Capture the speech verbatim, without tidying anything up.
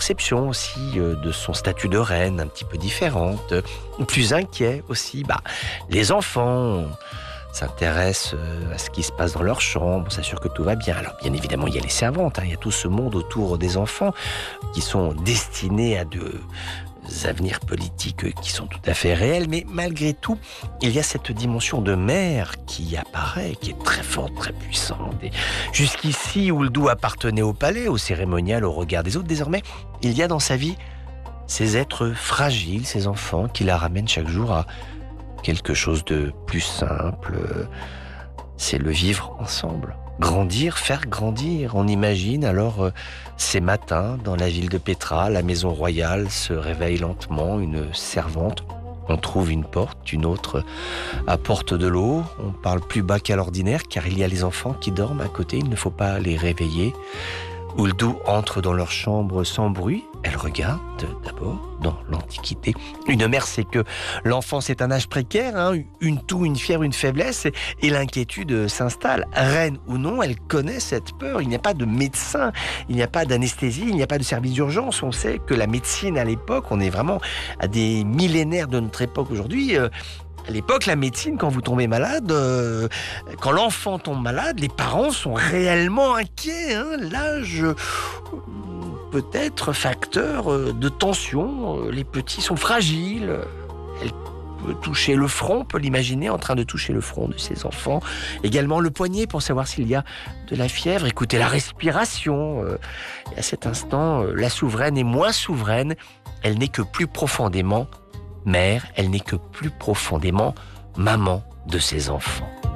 perception aussi euh, de son statut de reine, un petit peu différente, euh, plus inquiet aussi. Bah, les enfants s'intéressent à ce qui se passe dans leur chambre, on s'assure que tout va bien. Alors bien évidemment, il y a les servantes, hein, il y a tout ce monde autour des enfants qui sont destinés à de avenirs politiques qui sont tout à fait réels, mais malgré tout, il y a cette dimension de mère qui apparaît, qui est très forte, très puissante. Et jusqu'ici, Ouldou appartenait au palais, au cérémonial, au regard des autres. Désormais, il y a dans sa vie ces êtres fragiles, ces enfants qui la ramènent chaque jour à quelque chose de plus simple. C'est le vivre ensemble. Grandir, faire grandir. On imagine alors euh, ces matins dans la ville de Pétra, la maison royale se réveille lentement, une servante, on trouve une porte, une autre apporte de l'eau, on parle plus bas qu'à l'ordinaire car il y a les enfants qui dorment à côté, il ne faut pas les réveiller. Ouldou entre dans leur chambre sans bruit. Elle regarde d'abord dans l'Antiquité. Une mère sait que l'enfance est un âge précaire, hein, une toux, une fièvre, une faiblesse, et, et l'inquiétude s'installe. Reine ou non, elle connaît cette peur. Il n'y a pas de médecin, il n'y a pas d'anesthésie, il n'y a pas de service d'urgence. On sait que la médecine à l'époque, on est vraiment à des millénaires de notre époque aujourd'hui. Euh, À l'époque, la médecine, quand vous tombez malade, euh, quand l'enfant tombe malade, les parents sont réellement inquiets. Hein. L'âge euh, peut être facteur euh, de tension. Euh, les petits sont fragiles. Elle peut toucher le front, on peut l'imaginer en train de toucher le front de ses enfants. Également le poignet pour savoir s'il y a de la fièvre. Écoutez la respiration. Euh, et à cet instant, euh, la souveraine est moins souveraine. Elle n'est que plus profondément mère, elle n'est que plus profondément maman de ses enfants.